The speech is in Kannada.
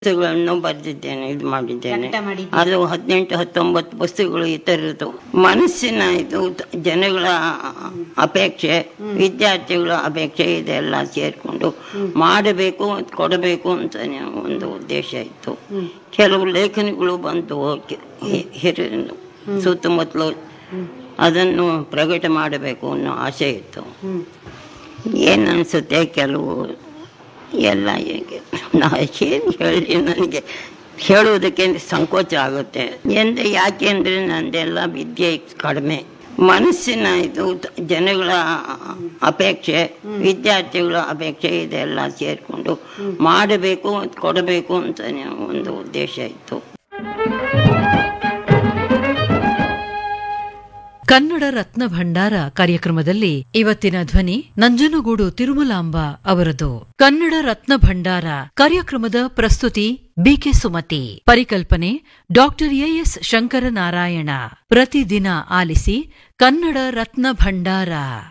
ಪುಸ್ತಕಗಳನ್ನು ಬರೆದಿದ್ದೇನೆ, ಇದು ಮಾಡಿದ್ದೇನೆ. ಅದು 18-19 ಪುಸ್ತಕಗಳು ಈ ಥರದ್ದು. ಮನಸ್ಸಿನ ಇದು ಜನಗಳ ಅಪೇಕ್ಷೆ, ವಿದ್ಯಾರ್ಥಿಗಳ ಅಪೇಕ್ಷೆ ಇದೆಲ್ಲ ಸೇರಿಕೊಂಡು ಮಾಡಬೇಕು, ಕೊಡಬೇಕು ಅಂತ ಒಂದು ಉದ್ದೇಶ ಇತ್ತು. ಕೆಲವು ಲೇಖನಗಳು ಬಂತು ಸುತ್ತಮುತ್ತಲು, ಅದನ್ನು ಪ್ರಕಟ ಮಾಡಬೇಕು ಅನ್ನೋ ಆಸೆ ಇತ್ತು. ಏನನ್ಸುತ್ತೆ ಕೆಲವು ಎಲ್ಲ ಏನು ಹೇಳಿ, ನನಗೆ ಹೇಳುವುದಕ್ಕೆ ಸಂಕೋಚ ಆಗುತ್ತೆ. ಯಾಕೆಂದರೆ ನಂದೆಲ್ಲ ವಿದ್ಯೆ ಕಡಿಮೆ. ಮನಸ್ಸಿನ ಇದು ಜನಗಳ ಅಪೇಕ್ಷೆ, ವಿದ್ಯಾರ್ಥಿಗಳ ಅಪೇಕ್ಷೆ ಇದೆಲ್ಲ ಸೇರಿಕೊಂಡು ಮಾಡಬೇಕು, ಕೊಡಬೇಕು ಅಂತ ಒಂದು ಉದ್ದೇಶ ಇತ್ತು. ಕನ್ನಡ ರತ್ನ ಭಂಡಾರ ಕಾರ್ಯಕ್ರಮದಲ್ಲಿ ಇವತ್ತಿನ ಧ್ವನಿ ನಂಜನಗೂಡು ತಿರುಮಲಾಂಬ ಅವರದು. ಕನ್ನಡ ರತ್ನ ಭಂಡಾರ ಕಾರ್ಯಕ್ರಮದ ಪ್ರಸ್ತುತಿ ಬಿಕೆ ಸುಮತಿ. ಪರಿಕಲ್ಪನೆ ಡಾಕ್ಟರ್ ಎಎಸ್ ಶಂಕರನಾರಾಯಣ. ಪ್ರತಿದಿನ ಆಲಿಸಿ ಕನ್ನಡ ರತ್ನ ಭಂಡಾರ.